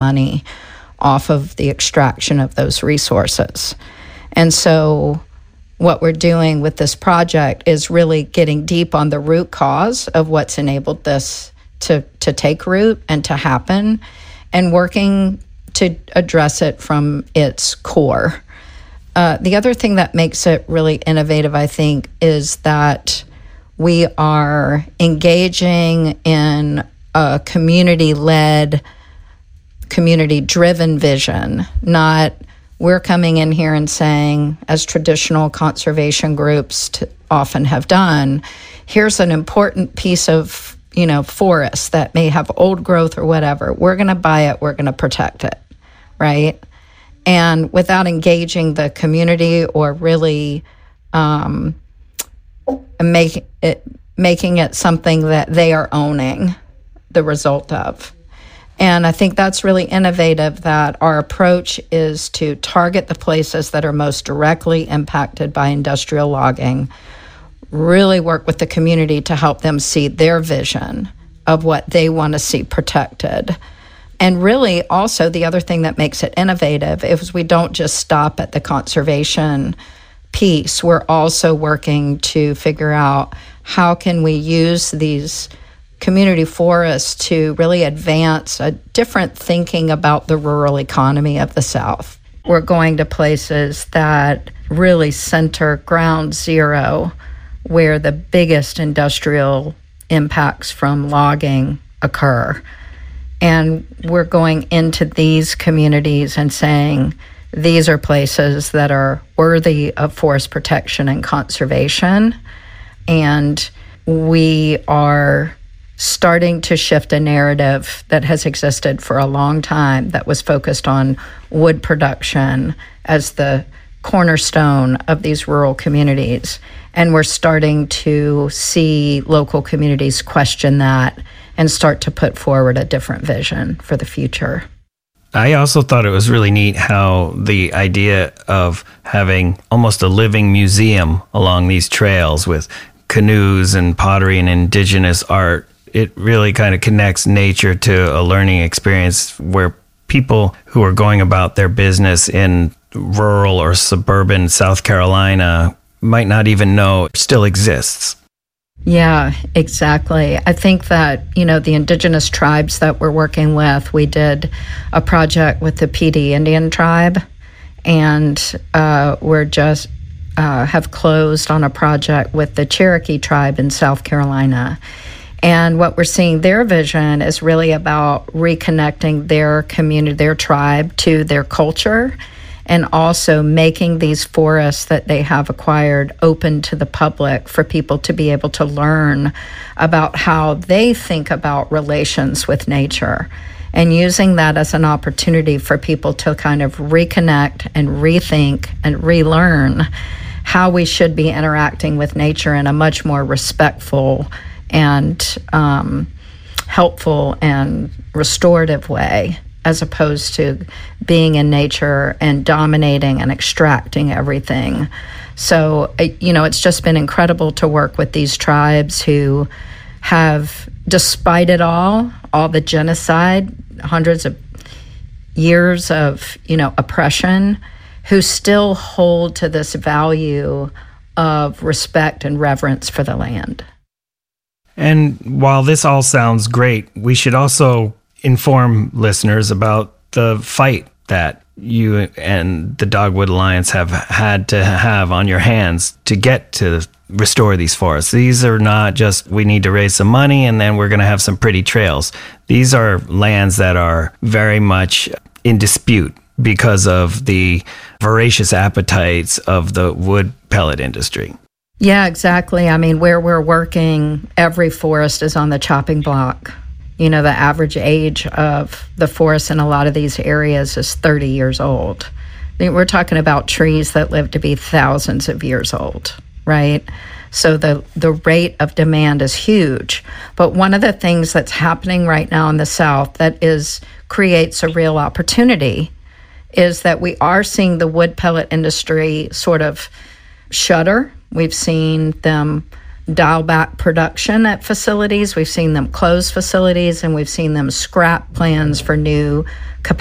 money off of the extraction of those resources. And so what we're doing with this project is really getting deep on the root cause of what's enabled this to take root and to happen, and working to address it from its core. The other thing that makes it really innovative, I think, is that we are engaging in a community-led, community-driven vision, not we're coming in here and saying, as traditional conservation groups often have done, here's an important piece of, forest that may have old growth or whatever. We're going to buy it. We're going to protect it, right? And without engaging the community or really making it something that they are owning the result of. And I think that's really innovative, that our approach is to target the places that are most directly impacted by industrial logging, really work with the community to help them see their vision of what they want to see protected. And really also the other thing that makes it innovative is we don't just stop at the conservation piece. We're also working to figure out how can we use these community forests to really advance a different thinking about the rural economy of the South. We're going to places that really center ground zero, where the biggest industrial impacts from logging occur. And we're going into these communities and saying, these are places that are worthy of forest protection and conservation. And we are starting to shift a narrative that has existed for a long time that was focused on wood production as the cornerstone of these rural communities. And we're starting to see local communities question that and start to put forward a different vision for the future. I also thought it was really neat how the idea of having almost a living museum along these trails with canoes and pottery and indigenous art, it really kind of connects nature to a learning experience where people who are going about their business in rural or suburban South Carolina might not even know it still exists. Yeah, exactly. I think that, the indigenous tribes that we're working with, we did a project with the PD Indian tribe, and we're just have closed on a project with the Cherokee tribe in South Carolina. And what we're seeing, their vision is really about reconnecting their community, their tribe to their culture, and also making these forests that they have acquired open to the public for people to be able to learn about how they think about relations with nature, and using that as an opportunity for people to kind of reconnect and rethink and relearn how we should be interacting with nature in a much more respectful and helpful and restorative way, as opposed to being in nature and dominating and extracting everything. So, it's just been incredible to work with these tribes who have, despite it all the genocide, hundreds of years of, oppression, who still hold to this value of respect and reverence for the land. And while this all sounds great, we should also inform listeners about the fight that you and the Dogwood Alliance have had to have on your hands to get to restore these forests. These are not just, we need to raise some money and then we're going to have some pretty trails. These are lands that are very much in dispute because of the voracious appetites of the wood pellet industry. Yeah, exactly. I mean, where we're working, every forest is on the chopping block. The average age of the forest in a lot of these areas is 30 years old. I mean, we're talking about trees that live to be thousands of years old, right? So the rate of demand is huge. But one of the things that's happening right now in the South that creates a real opportunity is that we are seeing the wood pellet industry sort of shudder. We've seen them dial back production at facilities. We've seen them close facilities, and we've seen them scrap plans for new capacity